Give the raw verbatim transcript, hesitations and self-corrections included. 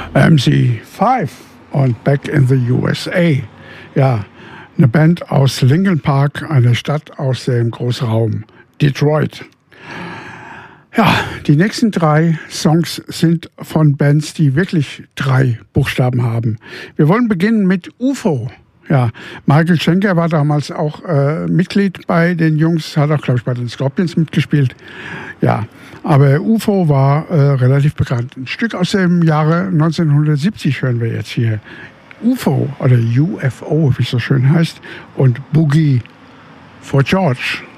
M C fünf und Back in the U S A. Ja, eine Band aus Lincoln Park, eine Stadt aus dem Großraum Detroit. Ja, die nächsten drei Songs sind von Bands, die wirklich drei Buchstaben haben. Wir wollen beginnen mit U F O. Ja, Michael Schenker war damals auch äh, Mitglied bei den Jungs, hat auch, glaube ich, bei den Scorpions mitgespielt. Ja, aber U F O war äh, relativ bekannt. Ein Stück aus dem Jahre neunzehnhundertsiebzig hören wir jetzt hier. U F O oder U F O, wie es so schön heißt, und Boogie for George.